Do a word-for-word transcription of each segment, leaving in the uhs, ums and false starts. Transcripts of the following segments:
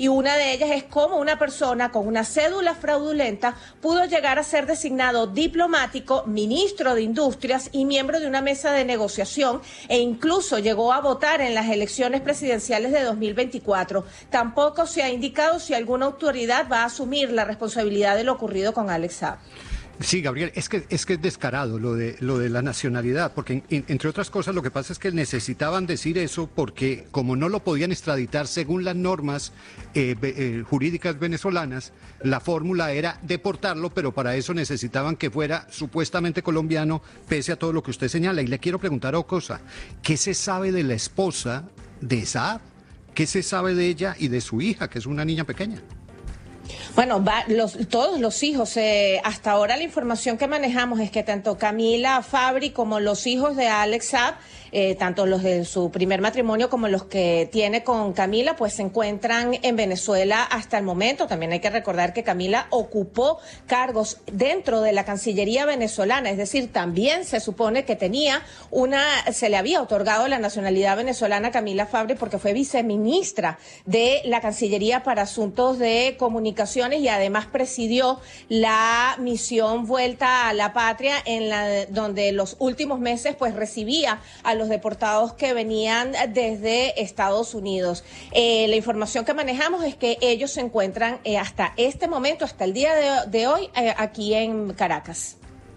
y una de ellas es cómo una persona con una cédula fraudulenta pudo llegar a ser designado diplomático, ministro de Industrias y miembro de una mesa de negociación, e incluso llegó a votar en las elecciones presidenciales de dos mil veinticuatro. Tampoco se ha indicado si alguna autoridad va a asumir la responsabilidad de lo ocurrido con Alex Saab. Sí, Gabriel, es que es que es descarado lo de lo de la nacionalidad, porque en, entre otras cosas lo que pasa es que necesitaban decir eso porque como no lo podían extraditar según las normas eh, eh, jurídicas venezolanas, la fórmula era deportarlo, pero para eso necesitaban que fuera supuestamente colombiano, pese a todo lo que usted señala. Y le quiero preguntar otra cosa, ¿qué se sabe de la esposa de Saab? ¿Qué se sabe de ella y de su hija, que es una niña pequeña? Bueno, va, los, todos los hijos, eh, hasta ahora la información que manejamos es que tanto Camila Fabri como los hijos de Alex Saab, eh, tanto los de su primer matrimonio como los que tiene con Camila, pues se encuentran en Venezuela hasta el momento. También hay que recordar que Camila ocupó cargos dentro de la Cancillería venezolana, es decir, también se supone que tenía una, se le había otorgado la nacionalidad venezolana a Camila Fabri porque fue viceministra de la Cancillería para Asuntos de Comunicación y además presidió la misión Vuelta a la Patria, en la donde los últimos meses pues recibía a los deportados que venían desde Estados Unidos. Eh, la información que manejamos es que ellos se encuentran eh, hasta este momento, hasta el día de, de hoy, eh, aquí en Caracas.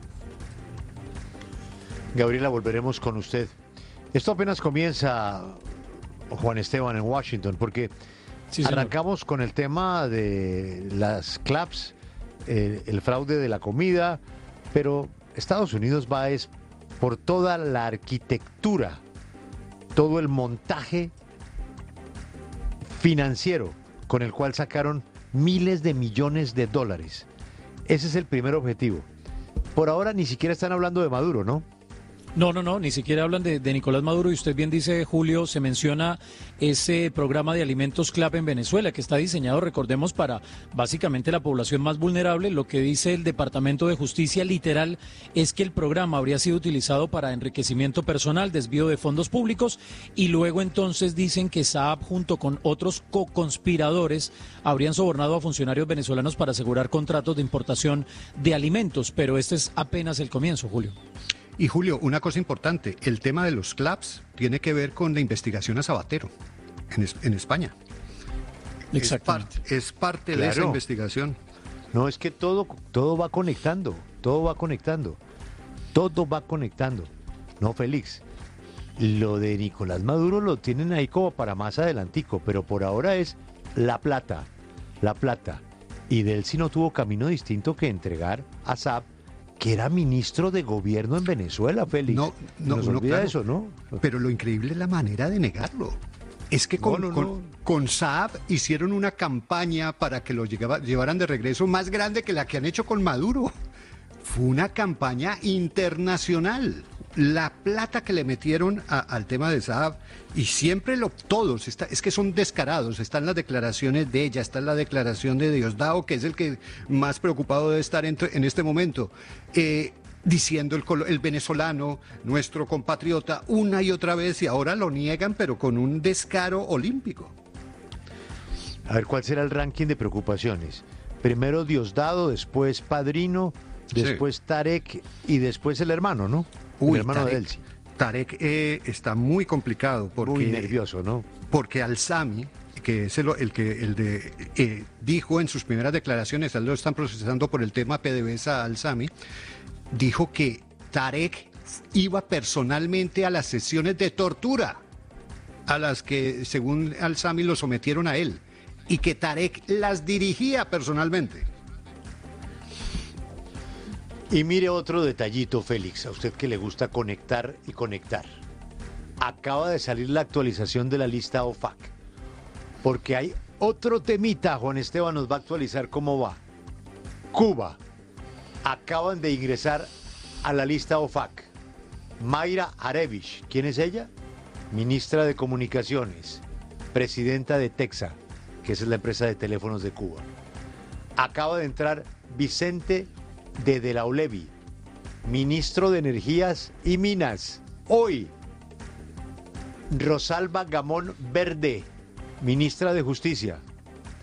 Gabriela, volveremos con usted. Esto apenas comienza, Juan Esteban, en Washington, porque sí, arrancamos con el tema de las CLAPS, eh, el fraude de la comida, pero Estados Unidos va es por toda la arquitectura, todo el montaje financiero con el cual sacaron miles de millones de dólares. Ese es el primer objetivo. Por ahora ni siquiera están hablando de Maduro, ¿no? No, no, no, ni siquiera hablan de, de Nicolás Maduro, y usted bien dice, Julio, se menciona ese programa de alimentos CLAP en Venezuela, que está diseñado, recordemos, para básicamente la población más vulnerable. Lo que dice el Departamento de Justicia literal es que el programa habría sido utilizado para enriquecimiento personal, desvío de fondos públicos, y luego entonces dicen que Saab junto con otros co-conspiradores habrían sobornado a funcionarios venezolanos para asegurar contratos de importación de alimentos, pero este es apenas el comienzo, Julio. Y Julio, una cosa importante, el tema de los CLAPS tiene que ver con la investigación a Sabatero en, es, en España. Es parte, es parte claro. de esa investigación. No, es que todo, todo va conectando, todo va conectando, todo va conectando. No, Félix, lo de Nicolás Maduro lo tienen ahí como para más adelantico, pero por ahora es la plata, la plata. Y de él sí no tuvo camino distinto que entregar a Saab, que era ministro de gobierno en Venezuela, Félix. No, no, Nos no, olvida claro, eso, ¿no? Pero lo increíble es la manera de negarlo. Es que con, no, no, no. con, con Saab hicieron una campaña para que lo llegaba, llevaran de regreso más grande que la que han hecho con Maduro. Fue una campaña internacional. La plata que le metieron a, al tema de Saab, y siempre lo todos, está, es que son descarados, están las declaraciones de ella, está la declaración de Diosdado, que es el que más preocupado debe estar en, en este momento, eh, diciendo el, el venezolano, nuestro compatriota, una y otra vez, y ahora lo niegan, pero con un descaro olímpico. A ver, ¿cuál será el ranking de preocupaciones? Primero Diosdado, después Padrino, después sí. Tarek y después el hermano, ¿no? Uy, el hermano Tarek, de Elsi. Tarek eh, está muy complicado porque muy nervioso, ¿no? Porque Alzami, que es el, el que el de eh, dijo en sus primeras declaraciones, él lo están procesando por el tema P D V S A Alzami, dijo que Tarek iba personalmente a las sesiones de tortura a las que según Alzami lo sometieron a él, y que Tarek las dirigía personalmente. Y mire otro detallito, Félix, a usted que le gusta conectar y conectar. Acaba de salir la actualización de la lista O F A C, porque hay otro temita. Juan Esteban nos va a actualizar cómo va. Cuba, acaban de ingresar a la lista O F A C. Mayra Arevich, ¿quién es ella? Ministra de Comunicaciones, presidenta de Texa, que es la empresa de teléfonos de Cuba. Acaba de entrar Vicente de De la Olevi, ministro de Energías y Minas. Hoy, Rosalba Gamón Verde, ministra de Justicia.